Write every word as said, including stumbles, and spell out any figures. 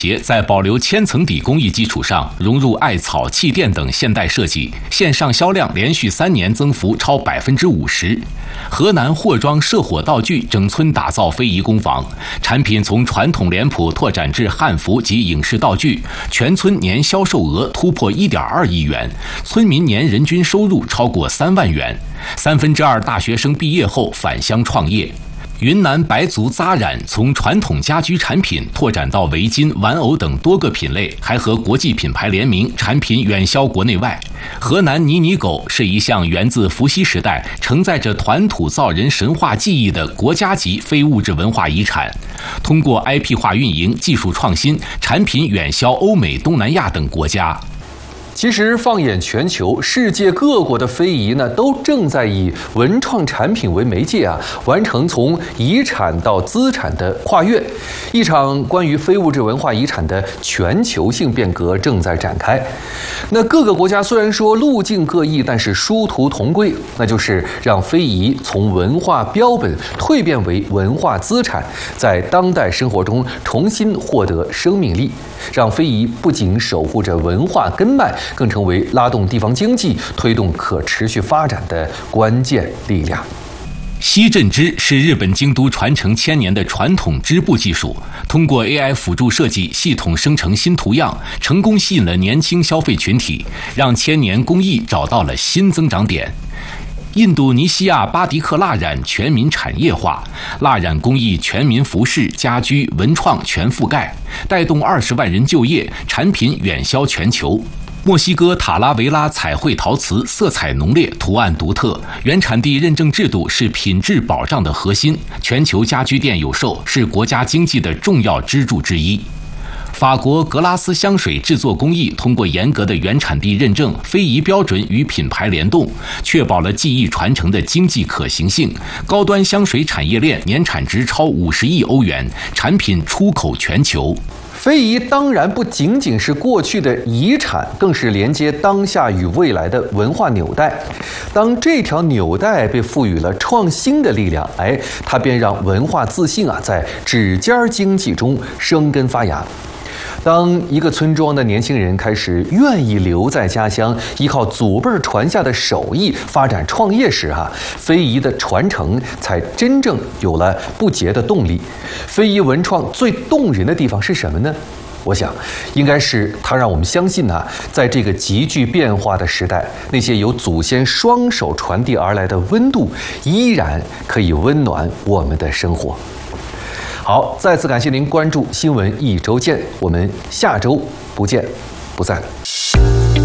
在保留千层底工艺基础上，融入艾草、气垫等现代设计，线上销量连续三年增幅超百分之五十。河南霍庄射火道具整村打造非遗工坊，产品从传统脸谱拓展至汉服及影视道具，全村年销售额突破一点二亿元，村民年人均收入超过三万元，三分之二大学生毕业后返乡创业。云南白族扎染从传统家居产品拓展到围巾、玩偶等多个品类，还和国际品牌联名，产品远销国内外。河南泥泥狗是一项源自伏羲时代、承载着团土造人神话记忆的国家级非物质文化遗产。通过 I P 化运营、技术创新，产品远销欧美、东南亚等国家。 其实，放眼全球，世界各国的非遗呢，都正在以文创产品为媒介啊，完成从遗产到资产的跨越。一场关于非物质文化遗产的全球性变革正在展开。那各个国家虽然说路径各异，但是殊途同归，那就是让非遗从文化标本蜕变为文化资产，在当代生活中重新获得生命力，让非遗不仅守护着文化根脉，更成为拉动地方经济、推动可持续发展的关键力量。 西镇织是日本京都传承千年的传统织布技术，通过 A I 辅助设计，系统生成新图样，成功吸引了年轻消费群体，让千年工艺找到了新增长点。印度尼西亚巴迪克蜡染全民产业化，蜡染工艺全民服饰、家居、文创全覆盖，带动二十万人就业，产品远销全球。墨西哥塔拉维拉彩绘陶瓷色彩浓烈，图案独特，原产地认证制度是品质保障的核心，全球家居店有售，是国家经济的重要支柱之一。法国格拉斯香水制作工艺通过严格的原产地认证、非遗标准与品牌联动，确保了技艺传承的经济可行性。高端香水产业链年产值超五十亿欧元，产品出口全球。 非遗当然不仅仅是过去的遗产，更是连接当下与未来的文化纽带。当这条纽带被赋予了创新的力量，哎，它便让文化自信啊在指尖经济中生根发芽。当一个村庄的年轻人开始愿意留在家乡，依靠祖辈传下的手艺发展创业时，哈，非遗的传承才真正有了不竭的动力。非遗文创最动人的地方是什么呢？我想，应该是它让我们相信啊，在这个急剧变化的时代，那些由祖先双手传递而来的温度，依然可以温暖我们的生活。好，再次感谢您关注新闻一周见，我们下周不见不散。